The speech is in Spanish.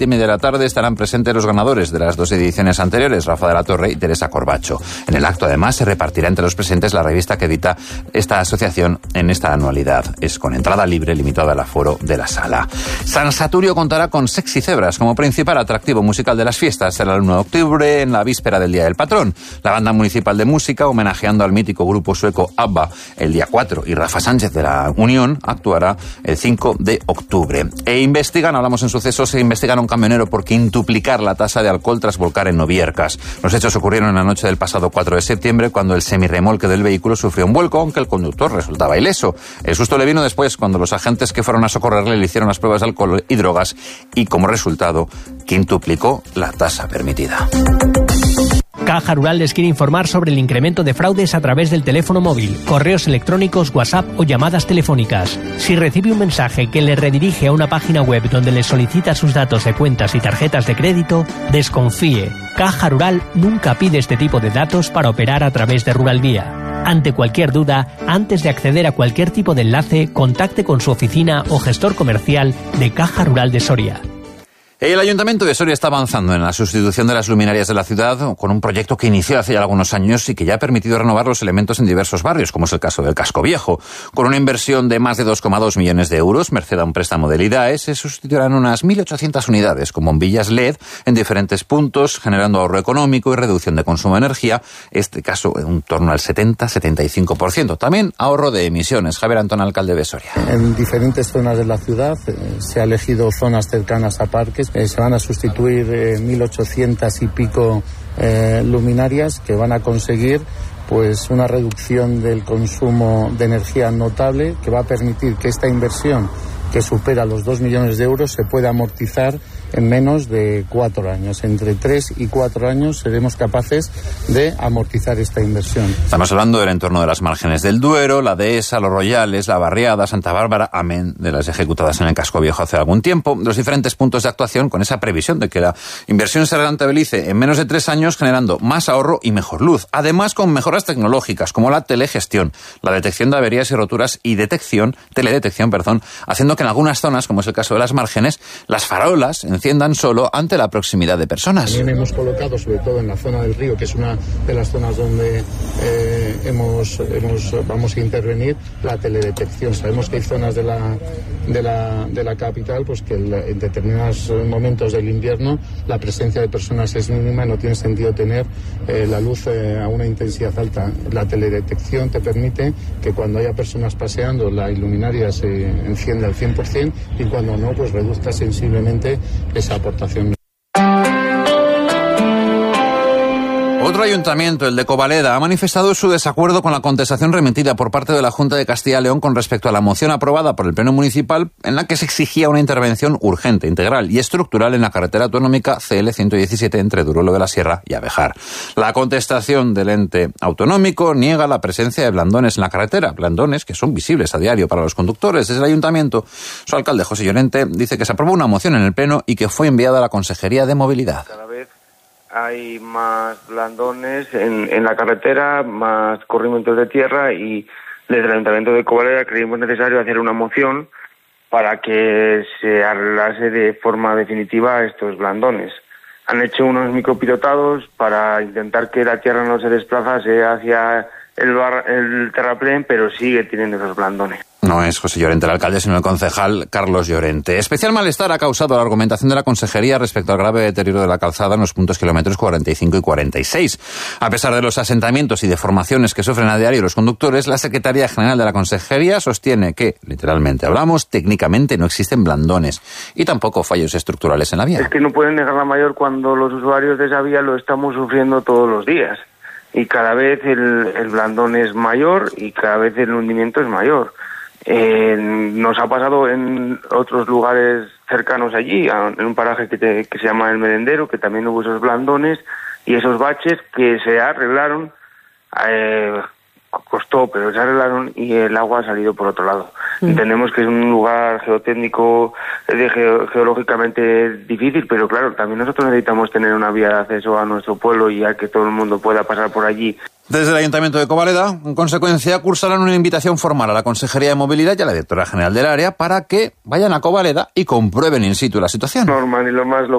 7:30 de la tarde estarán presentes los ganadores de las 2 ediciones anteriores, Rafa de la Torre y Teresa Corbacho. En el acto, además, se repartirá entre los presentes la revista que edita esta asociación en esta anualidad. Es con entrada libre, limitada al aforo de la sala. San Saturio contará con Sexy Cebras como principal atractivo musical de las fiestas. Será el 1 de octubre, en la víspera del Día del Patrón. La banda municipal de música, homenajeando al mítico grupo sueco ABBA, el día 4, y Rafa Sánchez de la Unión actuará el 5 de octubre. Hablamos en Sucesos, investigan a un camionero por quintuplicar la tasa de alcohol tras volcar en Noviercas. Los hechos ocurrieron en la noche del pasado 4 de septiembre, cuando el semirremolque del vehículo sufrió un vuelco, aunque el conductor resultaba ileso. El susto le vino después, cuando los agentes que fueron a socorrerle le hicieron las pruebas de alcohol y drogas, y como resultado, quintuplicó la tasa permitida. Caja Rural les quiere informar sobre el incremento de fraudes a través del teléfono móvil, correos electrónicos, WhatsApp o llamadas telefónicas. Si recibe un mensaje que le redirige a una página web donde le solicita sus datos de cuentas y tarjetas de crédito, desconfíe. Caja Rural nunca pide este tipo de datos para operar a través de Rural Vía. Ante cualquier duda, antes de acceder a cualquier tipo de enlace, contacte con su oficina o gestor comercial de Caja Rural de Soria. El Ayuntamiento de Soria está avanzando en la sustitución de las luminarias de la ciudad con un proyecto que inició hace ya algunos años y que ya ha permitido renovar los elementos en diversos barrios, como es el caso del Casco Viejo. Con una inversión de más de 2,2 millones de euros, merced a un préstamo del IDAE, se sustituirán unas 1.800 unidades con bombillas LED en diferentes puntos, generando ahorro económico y reducción de consumo de energía, este caso en torno al 70-75%. También ahorro de emisiones. Javier Antón, alcalde de Soria. En diferentes zonas de la ciudad se ha elegido zonas cercanas a parques. Se van a sustituir 1.800 y pico luminarias que van a conseguir pues una reducción del consumo de energía notable, que va a permitir que esta inversión, que supera los 2 millones de euros, se pueda amortizar en menos de 4 años. Entre 3 y 4 años seremos capaces de amortizar esta inversión. Estamos hablando del entorno de las márgenes del Duero, la Dehesa, Los Royales, La Barriada, Santa Bárbara, amén de las ejecutadas en el Casco Viejo hace algún tiempo. Los diferentes puntos de actuación con esa previsión de que la inversión se rentabilice en menos de 3 años, generando más ahorro y mejor luz. Además, con mejoras tecnológicas como la telegestión, la detección de averías y roturas y teledetección, haciendo que en algunas zonas, como es el caso de las márgenes, las farolas enciendan solo ante la proximidad de personas. También hemos colocado, sobre todo en la zona del río, que es una de las zonas donde vamos a intervenir, la teledetección. Sabemos que hay zonas de la capital pues que en determinados momentos del invierno la presencia de personas es mínima y no tiene sentido tener la luz a una intensidad alta. La teledetección te permite que cuando haya personas paseando la luminaria se encienda al 100% y cuando no, pues reduzca sensiblemente esa aportación. Otro ayuntamiento, el de Covaleda, ha manifestado su desacuerdo con la contestación remitida por parte de la Junta de Castilla y León con respecto a la moción aprobada por el Pleno Municipal en la que se exigía una intervención urgente, integral y estructural en la carretera autonómica CL117 entre Duruelo de la Sierra y Abejar. La contestación del ente autonómico niega la presencia de blandones en la carretera, blandones que son visibles a diario para los conductores. Desde el ayuntamiento, su alcalde José Llorente dice que se aprobó una moción en el Pleno y que fue enviada a la Consejería de Movilidad. Cada vez hay más blandones en la carretera, más corrimientos de tierra y desde el Ayuntamiento de Covaleda creímos necesario hacer una moción para que se arreglase de forma definitiva estos blandones. Han hecho unos micropilotados para intentar que la tierra no se desplazase hacia el terraplén, pero sigue teniendo esos blandones. No es José Llorente el alcalde, sino el concejal Carlos Llorente. Especial malestar ha causado la argumentación de la Consejería respecto al grave deterioro de la calzada en los puntos kilómetros 45 y 46. A pesar de los asentamientos y deformaciones que sufren a diario los conductores, la Secretaría General de la Consejería sostiene que, literalmente hablamos, técnicamente no existen blandones y tampoco fallos estructurales en la vía. Es que no pueden negar la mayor cuando los usuarios de esa vía lo estamos sufriendo todos los días. Y cada vez el blandón es mayor y cada vez el hundimiento es mayor. Nos ha pasado en otros lugares cercanos allí, en un paraje que se llama El Merendero, que también hubo esos blandones y esos baches que se arreglaron, costó, pero se arreglaron y el agua ha salido por otro lado. Entendemos que es un lugar geotécnico, geológicamente difícil, pero claro, también nosotros necesitamos tener una vía de acceso a nuestro pueblo y a que todo el mundo pueda pasar por allí. Desde el Ayuntamiento de Covaleda, en consecuencia, cursarán una invitación formal a la Consejería de Movilidad y a la Directora General del área para que vayan a Covaleda y comprueben in situ la situación. Normal y lo más